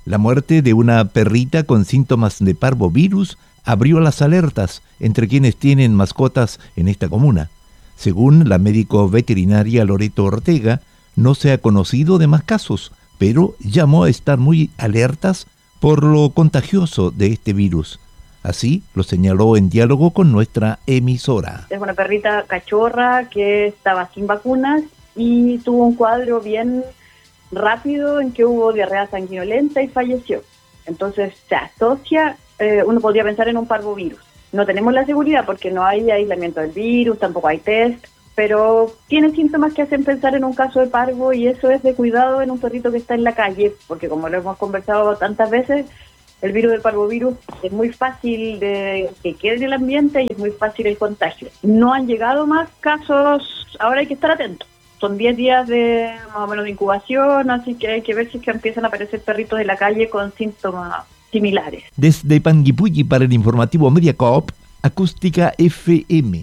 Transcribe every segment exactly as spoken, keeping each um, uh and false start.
La muerte de una perrita con síntomas de parvovirus abrió las alertas entre quienes tienen mascotas en esta comuna. Según la médico veterinaria Loreto Ortega, no se ha conocido de más casos, pero llamó a estar muy alertas por lo contagioso de este virus. Así lo señaló en diálogo con nuestra emisora. Es una perrita cachorra que estaba sin vacunas y tuvo un cuadro bien rápido en que hubo diarrea sanguinolenta y falleció. Entonces se asocia, eh, uno podría pensar en un parvovirus. No tenemos la seguridad porque no hay aislamiento del virus, tampoco hay test, pero tiene síntomas que hacen pensar en un caso de parvo y eso es de cuidado en un perrito que está en la calle, porque como lo hemos conversado tantas veces, el virus del parvovirus es muy fácil de que quede en el ambiente y es muy fácil el contagio. No han llegado más casos, ahora hay que estar atentos. Son diez días de más o menos de incubación, así que hay que ver si es que empiezan a aparecer perritos en la calle con síntomas similares. Desde Panguipulli para el informativo Mediacoop, Acústica F M.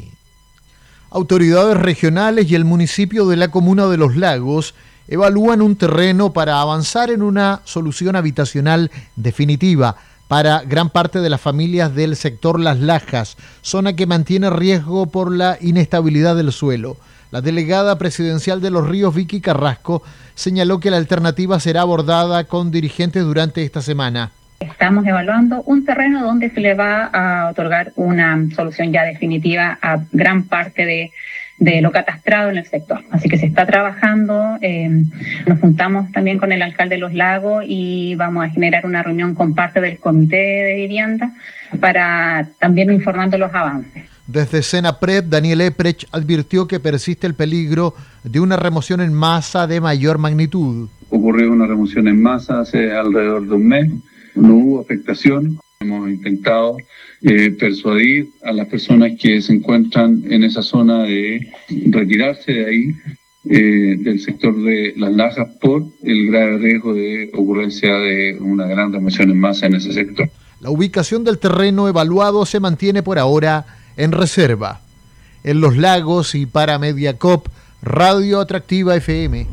Autoridades regionales y el municipio de la comuna de Los Lagos evalúan un terreno para avanzar en una solución habitacional definitiva para gran parte de las familias del sector Las Lajas, zona que mantiene riesgo por la inestabilidad del suelo. La delegada presidencial de Los Ríos, Vicky Carrasco, señaló que la alternativa será abordada con dirigentes durante esta semana. Estamos evaluando un terreno donde se le va a otorgar una solución ya definitiva a gran parte de, de lo catastrado en el sector. Así que se está trabajando, eh, nos juntamos también con el alcalde de Los Lagos y vamos a generar una reunión con parte del comité de vivienda para también informando los avances. Desde Senapred, Daniel Eprech advirtió que persiste el peligro de una remoción en masa de mayor magnitud. Ocurrió una remoción en masa hace alrededor de un mes. No hubo afectación. Hemos intentado eh, persuadir a las personas que se encuentran en esa zona de retirarse de ahí, eh, del sector de Las Lajas, por el grave riesgo de ocurrencia de una gran remoción en masa en ese sector. La ubicación del terreno evaluado se mantiene por ahora en reserva. En Los Lagos y para Mediacoop, Radio Atractiva F M.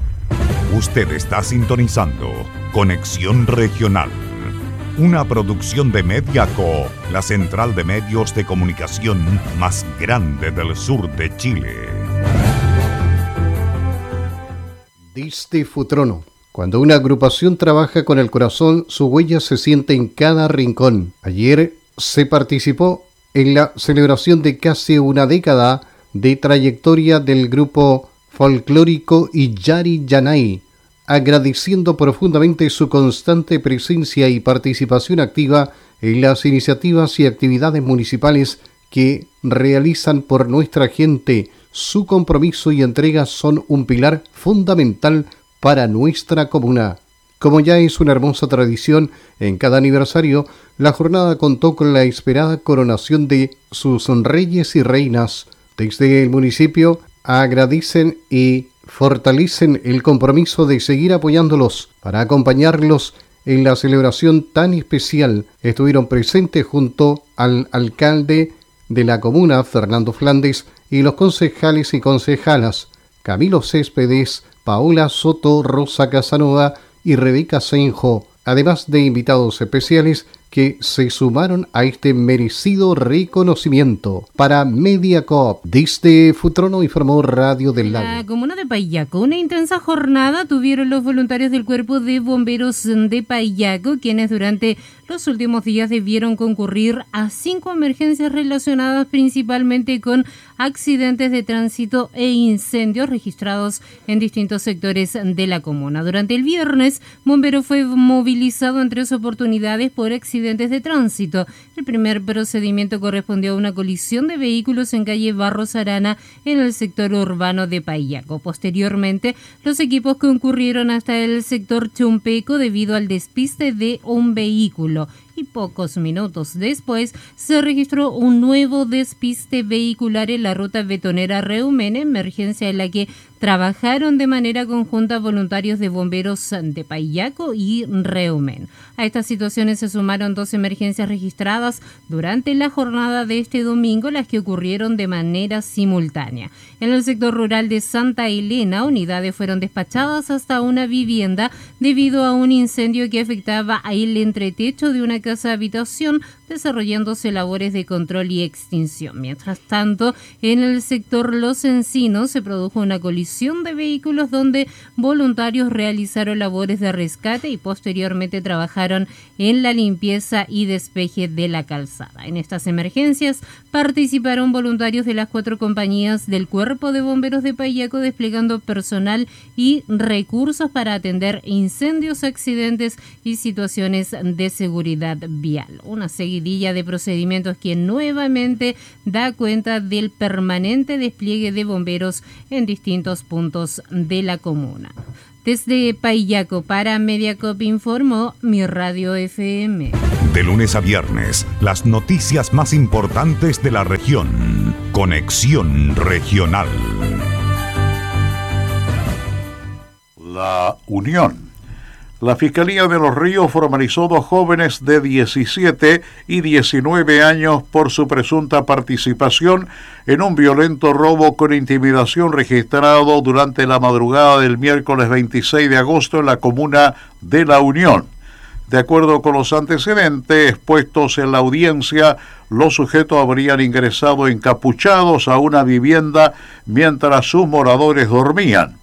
Usted está sintonizando Conexión Regional, una producción de Mediacoop, la central de medios de comunicación más grande del sur de Chile. Diste Futrono. Cuando una agrupación trabaja con el corazón, su huella se siente en cada rincón. Ayer se participó en la celebración de casi una década de trayectoria del grupo folclórico Illari Yanay, agradeciendo profundamente su constante presencia y participación activa en las iniciativas y actividades municipales que realizan por nuestra gente. Su compromiso y entrega son un pilar fundamental para nuestra comuna. Como ya es una hermosa tradición, en cada aniversario, la jornada contó con la esperada coronación de sus reyes y reinas. Desde el municipio agradecen y fortalecen el compromiso de seguir apoyándolos para acompañarlos en la celebración tan especial. Estuvieron presentes junto al alcalde de la comuna, Fernando Flandes, y los concejales y concejalas, Camilo Céspedes, Paola Soto, Rosa Casanova y Rebeca Senjo, además de invitados especiales que se sumaron a este merecido reconocimiento. Para Mediacoop, desde Futrono, informó Radio del Lago. En la comuna de Paillaco, una intensa jornada tuvieron los voluntarios del Cuerpo de Bomberos de Paillaco, quienes durante los últimos días debieron concurrir a cinco emergencias relacionadas principalmente con accidentes de tránsito e incendios registrados en distintos sectores de la comuna. Durante el viernes, Bombero fue movilizado en tres oportunidades por accidentes de tránsito. El primer procedimiento correspondió a una colisión de vehículos en calle Barros Arana en el sector urbano de Paillaco. Posteriormente, los equipos concurrieron hasta el sector Chumpeco debido al despiste de un vehículo. y pocos minutos después se registró un nuevo despiste vehicular en la ruta Betonera Reumen, emergencia en la que trabajaron de manera conjunta voluntarios de bomberos de Paillaco y Reumen. A estas situaciones se sumaron dos emergencias registradas durante la jornada de este domingo, las que ocurrieron de manera simultánea. En el sector rural de Santa Elena, unidades fueron despachadas hasta una vivienda debido a un incendio que afectaba el entretecho de una casa habitación, desarrollándose labores de control y extinción. Mientras tanto, en el sector Los Encinos se produjo una colisión de vehículos donde voluntarios realizaron labores de rescate y posteriormente trabajaron en la limpieza y despeje de la calzada. En estas emergencias participaron voluntarios de las cuatro compañías del Cuerpo de Bomberos de Paillaco, desplegando personal y recursos para atender incendios, accidentes y situaciones de seguridad vial. Una seguidilla de procedimientos que nuevamente da cuenta del permanente despliegue de bomberos en distintos puntos de la comuna. Desde Paillaco para Mediacop informó Mi Radio F M. De lunes a viernes, las noticias más importantes de la región. Conexión Regional. La Unión. La Fiscalía de Los Ríos formalizó dos jóvenes de diecisiete y diecinueve años por su presunta participación en un violento robo con intimidación registrado durante la madrugada del miércoles veintiséis de agosto en la comuna de La Unión. De acuerdo con los antecedentes expuestos en la audiencia, los sujetos habrían ingresado encapuchados a una vivienda mientras sus moradores dormían,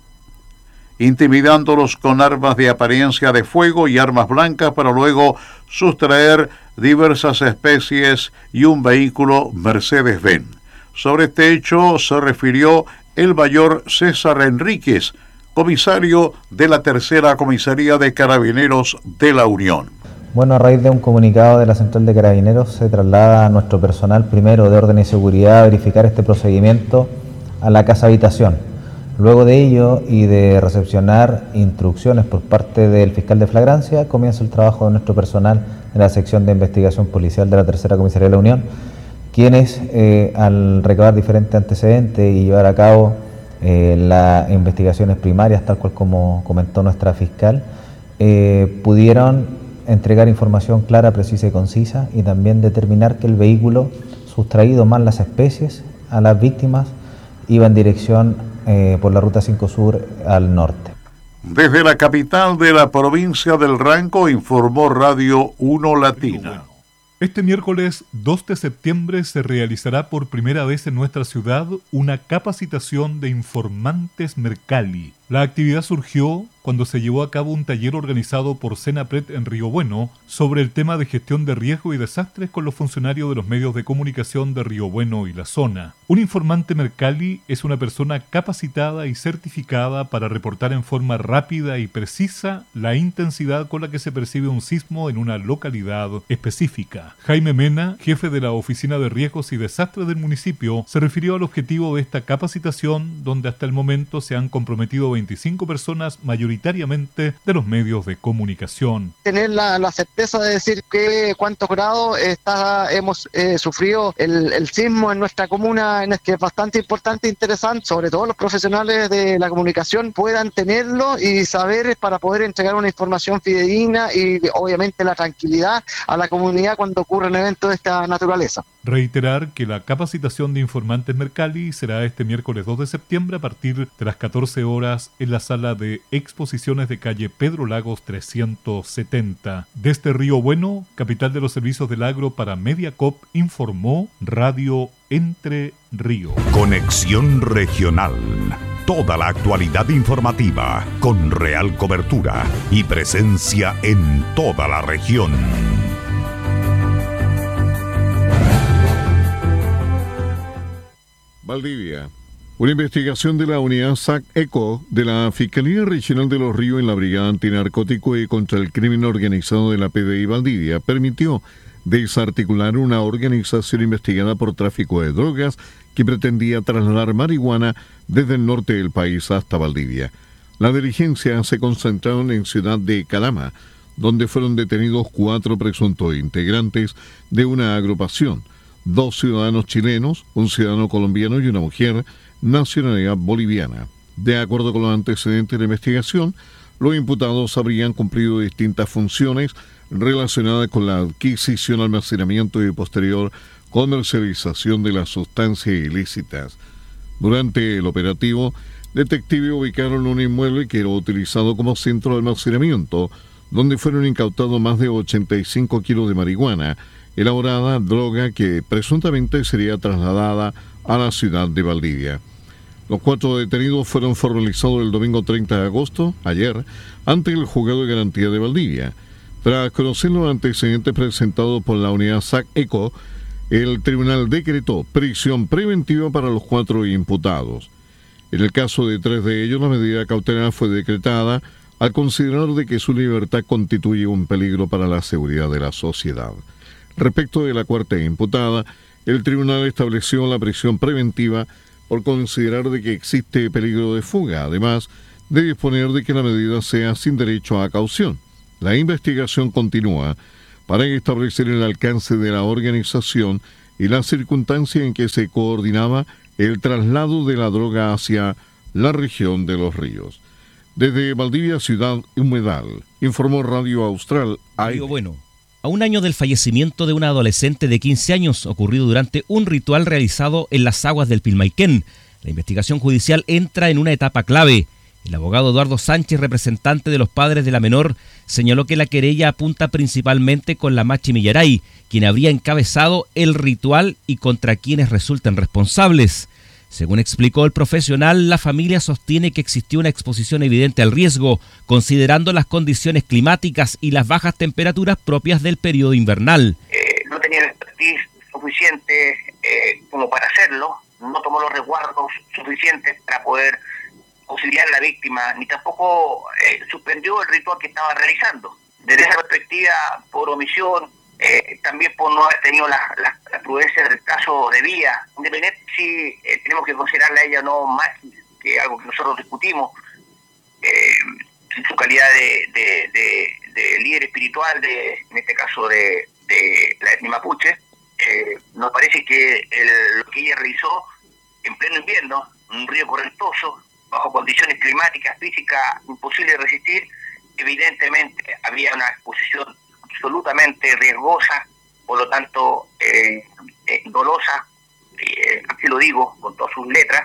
intimidándolos con armas de apariencia de fuego y armas blancas para luego sustraer diversas especies y un vehículo Mercedes-Benz. Sobre este hecho se refirió el mayor César Enríquez, comisario de la Tercera Comisaría de Carabineros de La Unión. Bueno, a raíz de un comunicado de la Central de Carabineros se traslada a nuestro personal primero de orden y seguridad a verificar este procedimiento a la casa habitación. Luego de ello y de recepcionar instrucciones por parte del fiscal de flagrancia, comienza el trabajo de nuestro personal de la sección de investigación policial de la Tercera Comisaría de La Unión, quienes eh, al recabar diferentes antecedentes y llevar a cabo eh, las investigaciones primarias, tal cual como comentó nuestra fiscal, eh, pudieron entregar información clara, precisa y concisa, y también determinar que el vehículo sustraído más las especies a las víctimas iba en dirección eh, por la ruta cinco Sur al norte. Desde la capital de la provincia del Ranco informó Radio uno Latina. Este miércoles dos de septiembre se realizará por primera vez en nuestra ciudad una capacitación de informantes Mercalli. La actividad surgió cuando se llevó a cabo un taller organizado por Senapred en Río Bueno sobre el tema de gestión de riesgo y desastres con los funcionarios de los medios de comunicación de Río Bueno y la zona. Un informante Mercalli es una persona capacitada y certificada para reportar en forma rápida y precisa la intensidad con la que se percibe un sismo en una localidad específica. Jaime Mena, jefe de la Oficina de Riesgos y Desastres del municipio, se refirió al objetivo de esta capacitación, donde hasta el momento se han comprometido veinticinco personas, mayoritariamente de los medios de comunicación. Tener la, la certeza de decir que cuántos grados está, hemos eh, sufrido el, el sismo en nuestra comuna, en que es bastante importante e interesante, sobre todo los profesionales de la comunicación puedan tenerlo y saber para poder entregar una información fidedigna y obviamente la tranquilidad a la comunidad cuando ocurren eventos de esta naturaleza. Reiterar que la capacitación de informantes Mercalli será este miércoles dos de septiembre a partir de las catorce horas en la sala de exposiciones de calle Pedro Lagos trescientos setenta. Desde Río Bueno, capital de los servicios del agro para Mediacop, informó Radio Entre Ríos. Conexión Regional. Toda la actualidad informativa con real cobertura y presencia en toda la región. Valdivia. Una investigación de la unidad S A C-ECO de la Fiscalía Regional de Los Ríos en la Brigada Antinarcótico y contra el Crimen Organizado de la P D I Valdivia permitió desarticular una organización investigada por tráfico de drogas que pretendía trasladar marihuana desde el norte del país hasta Valdivia. La diligencia se concentraron en Ciudad de Calama, donde fueron detenidos cuatro presuntos integrantes de una agrupación, dos ciudadanos chilenos, un ciudadano colombiano y una mujer, nacionalidad boliviana. De acuerdo con los antecedentes de la investigación, los imputados habrían cumplido distintas funciones relacionadas con la adquisición, almacenamiento y posterior comercialización de las sustancias ilícitas. Durante el operativo, detectives ubicaron un inmueble que era utilizado como centro de almacenamiento, donde fueron incautados más de ochenta y cinco kilos de marihuana, elaborada droga que presuntamente sería trasladada a la ciudad de Valdivia. Los cuatro detenidos fueron formalizados el domingo treinta de agosto, ayer, ante el juzgado de garantía de Valdivia. Tras conocer los antecedentes presentados por la unidad S A C ECO, el tribunal decretó prisión preventiva para los cuatro imputados. En el caso de tres de ellos, la medida cautelar fue decretada al considerar de que su libertad constituye un peligro para la seguridad de la sociedad. Respecto de la cuarta imputada, el tribunal estableció la prisión preventiva por considerar de que existe peligro de fuga, además de disponer de que la medida sea sin derecho a caución. La investigación continúa para establecer el alcance de la organización y la circunstancia en que se coordinaba el traslado de la droga hacia la región de Los Ríos. Desde Valdivia, Ciudad Humedal, informó Radio Austral. Río Bueno. A un año del fallecimiento de una adolescente de quince años, ocurrido durante un ritual realizado en las aguas del Pilmaiquén, la investigación judicial entra en una etapa clave. El abogado Eduardo Sánchez, representante de los padres de la menor, señaló que la querella apunta principalmente con la Machi Millaray, quien habría encabezado el ritual y contra quienes resulten responsables. Según explicó el profesional, la familia sostiene que existió una exposición evidente al riesgo, considerando las condiciones climáticas y las bajas temperaturas propias del periodo invernal. Eh, no tenía el expertise suficiente eh, como para hacerlo, no tomó los resguardos suficientes para poder auxiliar a la víctima, ni tampoco eh, suspendió el ritual que estaba realizando. Desde esa perspectiva, por omisión, eh, también por no haber tenido la, la, la prudencia del caso de vía, independiente si eh, tenemos que considerarla a ella no más que algo que nosotros discutimos, eh, en su calidad de, de, de, de líder espiritual, de en este caso de, de la etnia mapuche, eh, nos parece que el, lo que ella realizó en pleno invierno, un río correntoso, bajo condiciones climáticas, físicas, imposibles de resistir, evidentemente había una exposición absolutamente riesgosa, por lo tanto eh, eh, dolosa, eh, así lo digo con todas sus letras.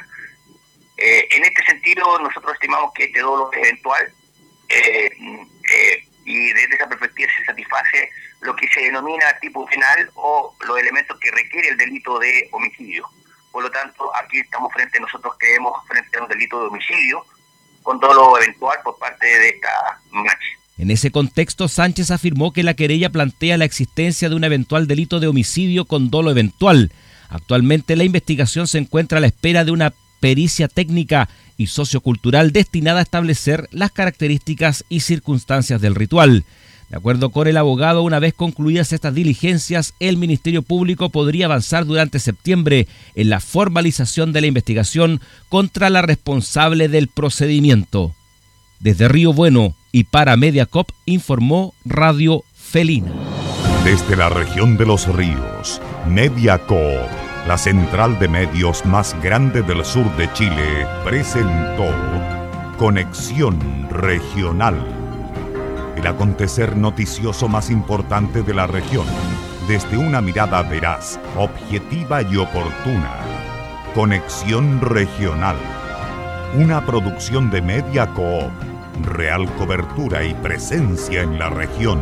Eh, en este sentido, nosotros estimamos que este dolo es eventual eh, eh, y desde esa perspectiva se satisface lo que se denomina tipo penal o los elementos que requiere el delito de homicidio. Por lo tanto, aquí estamos frente, nosotros creemos, frente a un delito de homicidio con dolo eventual por parte de esta Machi. En ese contexto, Sánchez afirmó que la querella plantea la existencia de un eventual delito de homicidio con dolo eventual. Actualmente la investigación se encuentra a la espera de una pericia técnica y sociocultural destinada a establecer las características y circunstancias del ritual. De acuerdo con el abogado, una vez concluidas estas diligencias, el Ministerio Público podría avanzar durante septiembre en la formalización de la investigación contra la responsable del procedimiento. Desde Río Bueno y para Mediacop informó Radio Felina. Desde la región de Los Ríos, Mediacop, la central de medios más grande del sur de Chile, presentó Conexión Regional. El acontecer noticioso más importante de la región, desde una mirada veraz, objetiva y oportuna. Conexión Regional. Una producción de Mediacoop. Real cobertura y presencia en la región.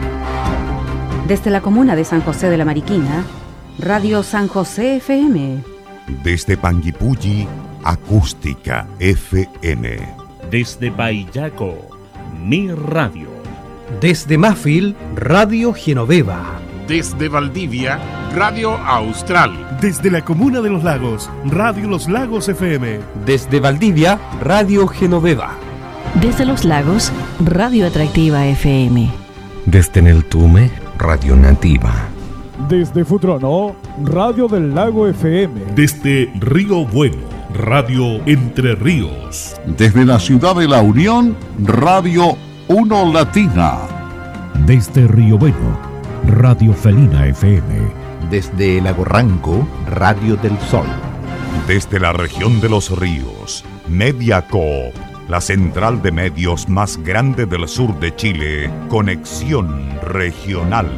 Desde la comuna de San José de la Mariquina, Radio San José F M. Desde Panguipulli, Acústica F M. Desde Payaco, Mi Radio. Desde Mafil, Radio Genoveva. Desde Valdivia, Radio Austral. Desde la comuna de Los Lagos, Radio Los Lagos F M. Desde Valdivia, Radio Genoveva. Desde Los Lagos, Radio Atractiva F M. Desde Neltume, Radio Nativa. Desde Futrono, Radio del Lago F M. Desde Río Bueno, Radio Entre Ríos. Desde la ciudad de La Unión, Radio Uno Latina. Desde Río Bueno, Radio Felina F M. Desde Lago Ranco, Radio del Sol. Desde la región de los ríos, Mediacoop, la central de medios más grande del sur de Chile, Conexión Regional.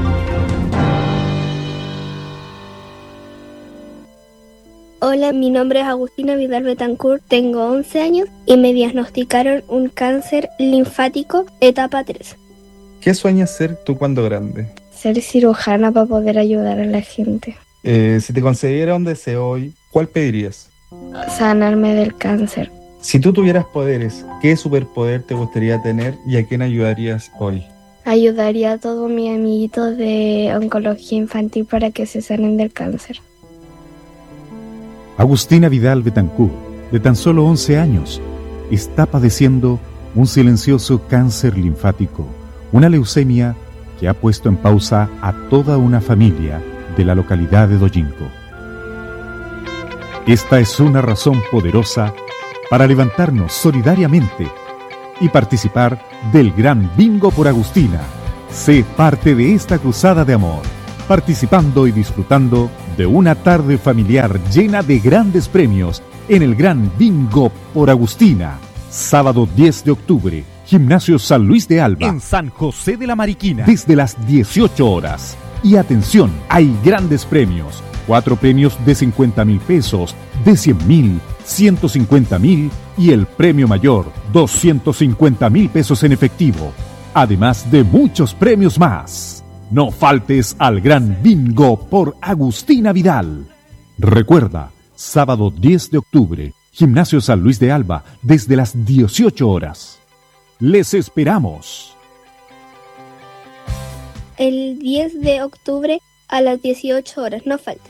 Hola, mi nombre es Agustina Vidal Betancourt, tengo once años y me diagnosticaron un cáncer linfático etapa tres. ¿Qué sueñas ser tú cuando grande? Ser cirujana para poder ayudar a la gente. Eh, si te concediera un deseo hoy, ¿cuál pedirías? Sanarme del cáncer. Si tú tuvieras poderes, ¿qué superpoder te gustaría tener y a quién ayudarías hoy? Ayudaría a todos mis amiguitos de oncología infantil para que se sanen del cáncer. Agustina Vidal Betancourt, de tan solo once años, está padeciendo un silencioso cáncer linfático, una leucemia que ha puesto en pausa a toda una familia de la localidad de Doyinco. Esta es una razón poderosa para levantarnos solidariamente y participar del Gran Bingo por Agustina. Sé parte de esta cruzada de amor, participando y disfrutando de una tarde familiar llena de grandes premios en el Gran Bingo por Agustina. Sábado diez de octubre, Gimnasio San Luis de Alba, en San José de la Mariquina, desde las dieciocho horas. Y atención, hay grandes premios. Cuatro premios de cincuenta mil pesos, de cien mil, ciento cincuenta mil y el premio mayor, doscientos cincuenta mil pesos en efectivo. Además de muchos premios más. No faltes al Gran Bingo por Agustina Vidal. Recuerda, sábado diez de octubre, Gimnasio San Luis de Alba, desde las dieciocho horas. Les esperamos. El diez de octubre a las dieciocho horas, no faltes.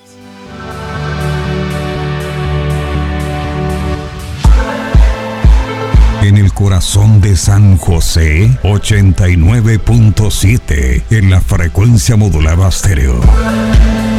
En el corazón de San José, ochenta y nueve punto siete, en la frecuencia modulada estéreo.